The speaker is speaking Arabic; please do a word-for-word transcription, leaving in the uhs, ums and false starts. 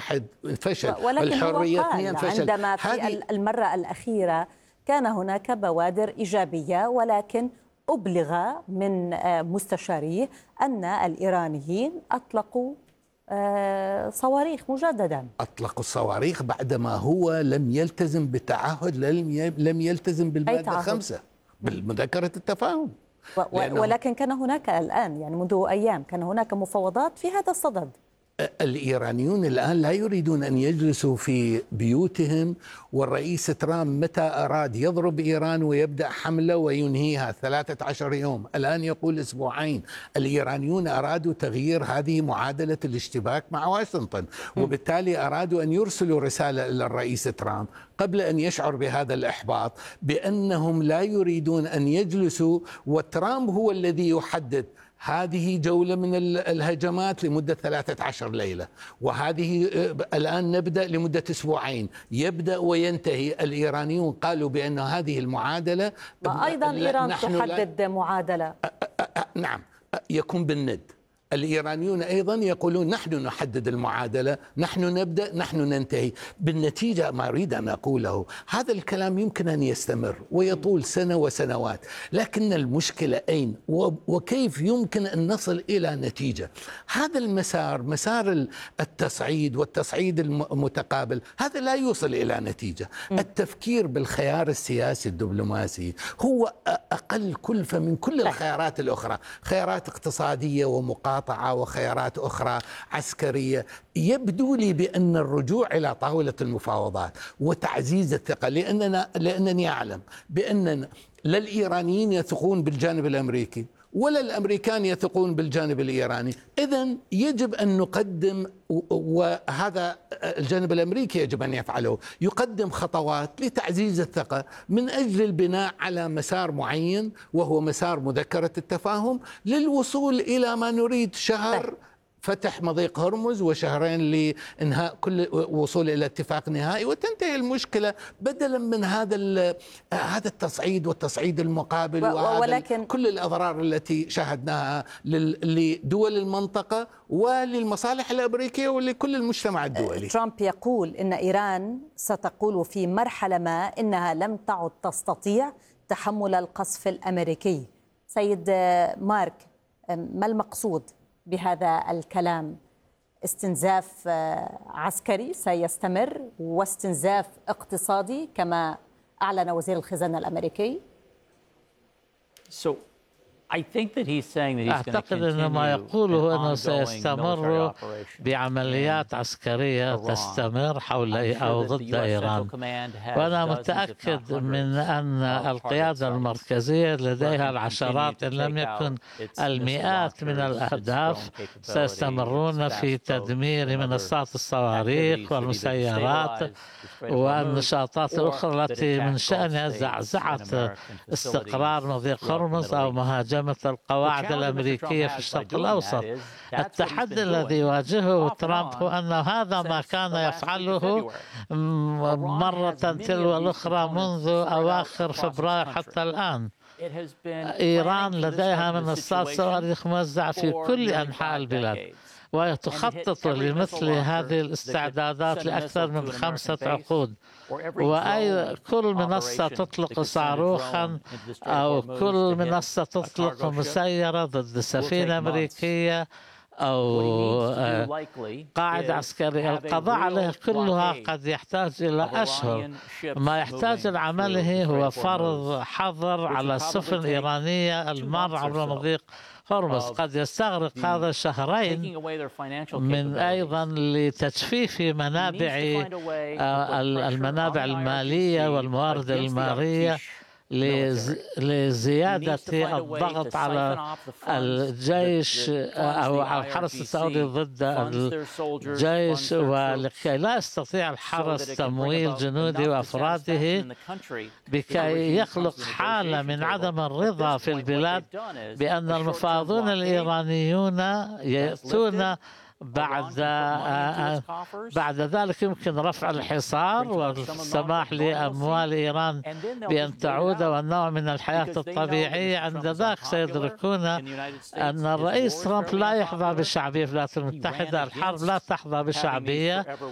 واحد فشل، ولكن الحرية هو اثنين قال فشل. عندما في المرة الأخيرة كان هناك بوادر إيجابية، ولكن أبلغ من مستشاريه أن الإيرانيين أطلقوا صواريخ مجددا. أطلقوا الصواريخ بعدما هو لم يلتزم بالتعهد، لم يلتزم بالمادة خمسة بالمذكرة التفاهم. ولكن كان هناك الآن يعني منذ أيام كان هناك مفاوضات في هذا الصدد. الإيرانيون الآن لا يريدون أن يجلسوا في بيوتهم، والرئيس ترامب متى أراد يضرب إيران ويبدأ حملة وينهيها ثلاثة عشر يوم، الآن يقول أسبوعين. الإيرانيون أرادوا تغيير هذه معادلة الاشتباك مع واشنطن، وبالتالي أرادوا أن يرسلوا رسالة إلى الرئيس ترامب قبل أن يشعر بهذا الإحباط بأنهم لا يريدون أن يجلسوا، وترامب هو الذي يحدد هذه جولة من الهجمات لمدة ثلاثة عشر ليلة، وهذه الآن نبدأ لمدة أسبوعين، يبدأ وينتهي. الإيرانيون قالوا بأن هذه المعادلة وأيضا إيران تحدد معادلة. نعم، يكون بالند. الإيرانيون أيضا يقولون نحن نحدد المعادلة، نحن نبدأ، نحن ننتهي. بالنتيجة ما أريد أن أقوله، هذا الكلام يمكن أن يستمر ويطول سنة وسنوات، لكن المشكلة أين وكيف يمكن أن نصل إلى نتيجة؟ هذا المسار، مسار التصعيد والتصعيد المتقابل، هذا لا يوصل إلى نتيجة. التفكير بالخيار السياسي الدبلوماسي هو أقل كلفة من كل الخيارات الأخرى، خيارات اقتصادية ومقاطعة وخيارات أخرى عسكرية. يبدو لي بأن الرجوع إلى طاولة المفاوضات وتعزيز الثقة، لأننا لأنني أعلم بأن لا الإيرانيين يثقون بالجانب الأمريكي ولا الأمريكان يثقون بالجانب الإيراني. إذن يجب أن نقدم، وهذا الجانب الأمريكي يجب أن يفعله، يقدم خطوات لتعزيز الثقة من أجل البناء على مسار معين، وهو مسار مذكرة التفاهم للوصول إلى ما نريد: شهر فتح مضيق هرمز وشهرين لإنهاء كل وصول إلى اتفاق نهائي وتنتهي المشكلة، بدلا من هذا هذا التصعيد والتصعيد المقابل ولكن كل الأضرار التي شاهدناها لدول المنطقة وللمصالح الأمريكية ولكل المجتمع الدولي. ترامب يقول إن إيران ستقول في مرحلة ما إنها لم تعد تستطيع تحمل القصف الأمريكي. سيد مارك، ما المقصود بهذا الكلام؟ استنزاف عسكري سيستمر واستنزاف اقتصادي كما أعلن وزير الخزانة الأمريكي؟ So I think that he's saying that he's أعتقد أن ما يقوله أنه سيستمر بعمليات عسكرية تستمر حول أو ضد إيران، وأنا متأكد من أن القيادة المركزية لديها العشرات إن لم يكن المئات من الأهداف. سيستمرون في تدمير منصات الصواريخ والمسيرات والنشاطات الأخرى التي من شأنها زعزعة استقرار مضيق هرمز أو مهاجمة القواعد الأمريكية في الشرق الأوسط. التحدي الذي يواجهه ترامب هو أن هذا ما كان يفعله مرة تلو الأخرى منذ أواخر فبراير حتى الآن. إيران لديها منصات صواريخ موزعة في كل أنحاء البلاد، وتخطط لمثل هذه الاستعدادات لأكثر من خمسة عقود، وأي كل منصة تطلق صاروخا أو كل منصة تطلق مسيرة ضد سفينة أمريكية أو قاعدة عسكرية، القضاء عليها كلها قد يحتاج إلى أشهر. ما يحتاج لعمله هو فرض حظر على السفن الإيرانية المار عبر مضيق هرمز. قد يستغرق هذا شهرين من أيضا لتجفيف منابع المنابع المالية والموارد المالية لزيادة الضغط على الجيش أو على الحرس السعودي ضد الجيش، ولكي لا يستطيع الحرس تمويل جنوده وأفراده، بكي يخلق حالة من عدم الرضا في البلاد بأن المفاوضون الإيرانيون يأتون بعد بعد ذلك يمكن رفع الحصار والسماح لأموال إيران بأن تعود والنوع من الحياة الطبيعية. عند ذلك سيدركون أن الرئيس ترامب لا يحظى بالشعبية في الولايات المتحدة، الحرب لا تحظى بشعبية،